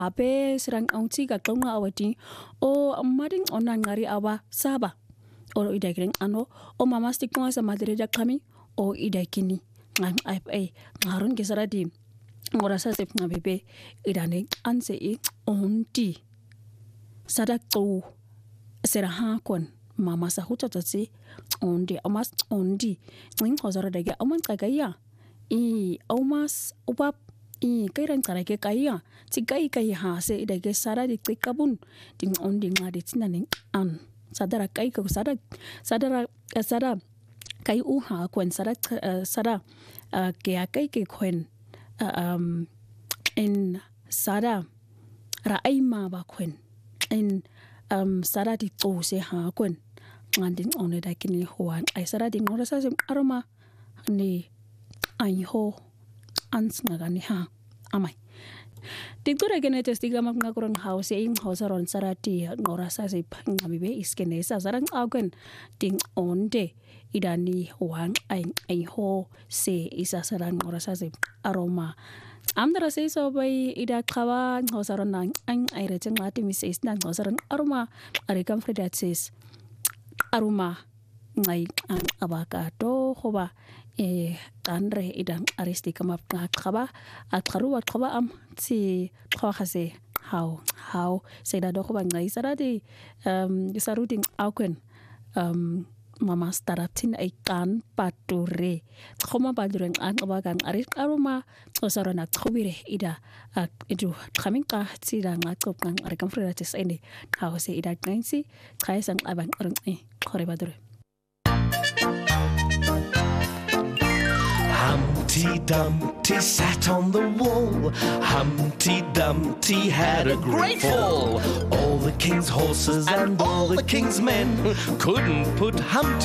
abe serang aunti ka tonga awati o mading onan ngari awa saba o idagring ano o mama stick mo sa madre ja kami o idakini ngang ai ngarun ke saradi ngora sa sep ngabebe idane anse I onti sadak to seraha kon mama sa hutatsi ondi amas ondi ngin khozara dage aman kagaya aumas upap kairan karake kaya tigai kai ha se idage sara di kabun ding ondi ngade tinaning an sadara kai ko sadara kai u ha kon sada ke kai ke kwen in sada rai ma ba kwen in sada di to se ha kwen nganding one da kini hoan ai sada di ngora sa aroma ni ai ho ans ngani ha amai tikura gene testiga mak ngakurang house ing hosaron sarati ngora sa se ngamibe iskene sa sarang agen ting onde idani hoan ai ho se isa sarang ngora sa se aroma amdara se so bai ida kawa hosaron nang ai rejeng mati mi se nang hosaron aroma arikam fredatis aroma ngai an abaka to hoba tanre idang aristi kamap ngakaba atkaru atkaba am si khawase how seda do khoba ngai saradi saruding auken mama staratin ai kan pature khoma badureng an abagang aris aroma osarana khobire ida edu coming ka sidang akop ngang arikam fredatis ene hause ida ngai khaisang abang orang khore badure Humpty Dumpty sat on the wall. Humpty Dumpty had a great fall. All the king's horses and all the king's men couldn't put Humpty